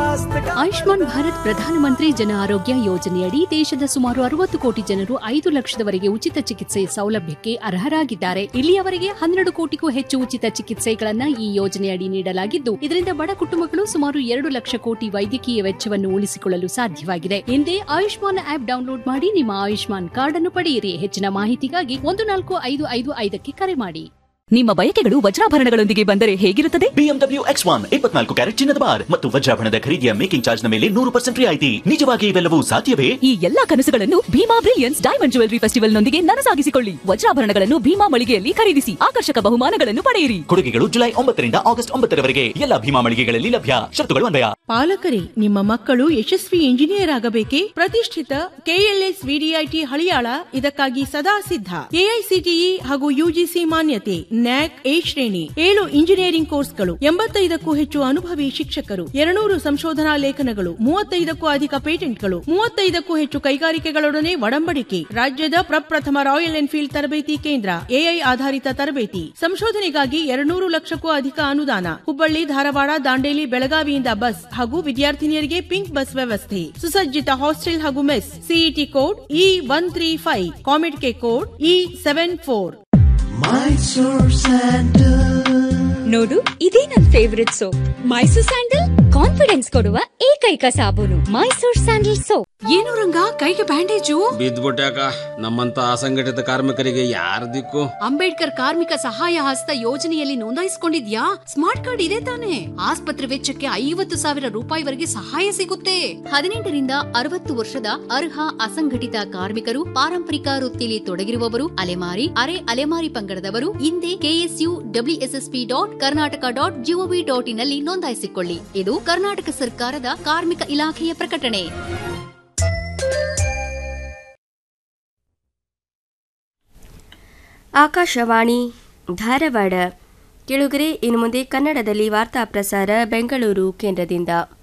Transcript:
ಆಯುಷ್ಮಾನ್ ಭಾರತ್ ಪ್ರಧಾನಮಂತ್ರಿ ಜನ ಆರೋಗ್ಯ ಯೋಜನೆಯಡಿ ದೇಶದ ಸುಮಾರು 60 ಕೋಟಿ ಜನರು 5 ಲಕ್ಷದವರೆಗೆ ಉಚಿತ ಚಿಕಿತ್ಸೆ ಸೌಲಭ್ಯಕ್ಕೆ ಅರ್ಹರಾಗಿದ್ದಾರೆ. ಇಲ್ಲಿಯವರೆಗೆ 12 ಕೋಟಿಗೂ ಹೆಚ್ಚು ಉಚಿತ ಚಿಕಿತ್ಸೆಗಳನ್ನ ಈ ಯೋಜನೆಯಡಿ ನೀಡಲಾಗಿದ್ದು, ಇದರಿಂದ ಬಡ ಕುಟುಂಬಗಳು ಸುಮಾರು 2 ಲಕ್ಷ ಕೋಟಿ ವೈದ್ಯಕೀಯ ವೆಚ್ಚವನ್ನು ಉಳಿಸಿಕೊಳ್ಳಲು ಸಾಧ್ಯವಾಗಿದೆ. ಹಿಂದೆ ಆಯುಷ್ಮಾನ್ ಆಪ್ ಡೌನ್ಲೋಡ್ ಮಾಡಿ ನಿಮ್ಮ ಆಯುಷ್ಮಾನ್ ಕಾರ್ಡ್ ಅನ್ನು ಪಡೆಯಿರಿ. ಹೆಚ್ಚಿನ ಮಾಹಿತಿಗಾಗಿ 14555ಕ್ಕೆ ಕರೆ ಮಾಡಿ. ನಿಮ್ಮ ಬಯಕೆಗಳು ವಜ್ರಾಭರಣಗಳೊಂದಿಗೆ ಬಂದರೆ ಹೇಗಿರುತ್ತದೆ? BMW X1 24 ಕ್ಯಾರೆಟ್ ಚಿನ್ನದ ಬಾರ್ ಮತ್ತು ವಜ್ರಾಭರಣದ ಖರೀದಿಯ ಮೇಕಿಂಗ್ ಚಾರ್ಜ್ ನ ಮೇಲೆ 100% ರಿಯಾಯಿತಿ. ನಿಜವಾಗಿ ಇವೆಲ್ಲವೂ ಸಾಧ್ಯವೇ? ಈ ಎಲ್ಲಾ ಕನಸುಗಳನ್ನು Bima brilliance diamond jewellery festival ನೊಂದಿಗೆ ನನಸಾಗಿಸಿಕೊಳ್ಳಿ. ವಜ್ರಾಭರಣಗಳನ್ನು ಭೀಮಾ ಮಳಿಗೆಯಲ್ಲಿ ಖರೀದಿಸಿ ಆಕರ್ಷಕ ಬಹುಮಾನಗಳನ್ನು ಪಡೆಯಿರಿ. ಕೊಡುಗೆಗಳು ಜುಲೈ 9 ರಿಂದ ಆಗಸ್ಟ್ 9 ರವರೆಗೆ ಎಲ್ಲಾ ಭೀಮಾ ಮಳಿಗೆಗಳಲ್ಲಿ ಲಭ್ಯ. ಶರತ್ತುಗಳು ಅನ್ವಯ. ಪಾಲಕರೇ, ನಿಮ್ಮ ಮಕ್ಕಳು ಯಶಸ್ವಿ ಇಂಜಿನಿಯರ್ ಆಗಬೇಕೇ? ಪ್ರತಿಷ್ಠಿತ KLS VDIT ಹಳಿಯಾಳ ಇದಕ್ಕಾಗಿ ಸದಾ ಸಿದ್ಧ. AICTE ಹಾಗೂ UGC ಮಾನ್ಯತೆ, NAC A ಶ್ರೇಣಿ, 7 ಇಂಜಿನಿಯರಿಂಗ್ ಕೋರ್ಸ್ಗಳು, 85ಕ್ಕೂ ಹೆಚ್ಚು ಅನುಭವಿ ಶಿಕ್ಷಕರು, 200 ಸಂಶೋಧನಾ ಲೇಖನಗಳು, 35ಕ್ಕೂ ಅಧಿಕ ಪೇಟೆಂಟ್ಗಳು, 35ಕ್ಕೂ ಹೆಚ್ಚು ಕೈಗಾರಿಕೆಗಳೊಡನೆ ಒಡಂಬಡಿಕೆ. ರಾಜ್ಯದ ಪ್ರಪ್ರಥಮ ರಾಯಲ್ ಎನ್ಫೀಲ್ಡ್ ತರಬೇತಿ ಕೇಂದ್ರ, AI ಆಧಾರಿತ ತರಬೇತಿ, ಸಂಶೋಧನೆಗಾಗಿ 200 ಲಕ್ಷಕ್ಕೂ ಅಧಿಕ ಅನುದಾನ. ಹುಬ್ಬಳ್ಳಿ, ಧಾರವಾಡ, ದಾಂಡೇಲಿ, ಬೆಳಗಾವಿಯಿಂದ ಬಸ್ ಹಾಗೂ ವಿದ್ಯಾರ್ಥಿನಿಯರಿಗೆ ಪಿಂಕ್ ಬಸ್ ವ್ಯವಸ್ಥೆ. ಸುಸಜ್ಜಿತ ಹಾಸ್ಟೆಲ್ ಹಾಗೂ mess. CET code E135, ಕಾಮೆಡ್ K code E74. ನೋಡು, ಇದೇ ನನ್ favourite soap. Mysore sandal confidence ಕೊಡುವ ಏಕೈಕ ಸಾಬೂನು ಮೈಸೂರ್ ಸ್ಯಾಂಡಲ್ ಸೋಪ್. ಏನು ರಂಗ, ಕೈಗೆ ಬ್ಯಾಂಡೇಜು? ಬಿದ್ದ್ಬಿಟ್ಯಾಕ. ನಮ್ಮಂತ ಅಸಂಘಟಿತ ಕಾರ್ಮಿಕರಿಗೆ ಯಾರ ದಿಕ್ಕು? ಅಂಬೇಡ್ಕರ್ ಕಾರ್ಮಿಕ ಸಹಾಯ ಹಸ್ತ ಯೋಜನೆಯಲ್ಲಿ ನೋಂದಾಯಿಸಿಕೊಂಡಿದ್ಯಾ? ಸ್ಮಾರ್ಟ್ ಕಾರ್ಡ್ ಇದೆ ತಾನೆ? ಆಸ್ಪತ್ರೆ ವೆಚ್ಚಕ್ಕೆ 50,000 ರೂಪಾಯಿವರೆಗೆ ಸಹಾಯ ಸಿಗುತ್ತೆ. 18 ರಿಂದ 60 ವರ್ಷದ ಅರ್ಹ ಅಸಂಘಟಿತ ಕಾರ್ಮಿಕರು, ಪಾರಂಪರಿಕ ವೃತ್ತಿಯಲ್ಲಿ ತೊಡಗಿರುವವರು, ಅಲೆಮಾರಿ, ಅರೆ ಅಲೆಮಾರಿ ಪಂಗಡದವರು ಹಿಂದೆ KSUWSSP.Karnataka.gov.in ನಲ್ಲಿ ನೋಂದಾಯಿಸಿಕೊಳ್ಳಿ. ಇದು ಕರ್ನಾಟಕ ಸರ್ಕಾರದ ಕಾರ್ಮಿಕ ಇಲಾಖೆಯ ಪ್ರಕಟಣೆ. ಆಕಾಶವಾಣಿ ಧಾರವಾಡ. ಕೇಳುಗರೆ, ಇನ್ನು ಮುಂದೆ ಕನ್ನಡದಲ್ಲಿ ವಾರ್ತಾ ಪ್ರಸಾರ ಬೆಂಗಳೂರು ಕೇಂದ್ರದಿಂದ.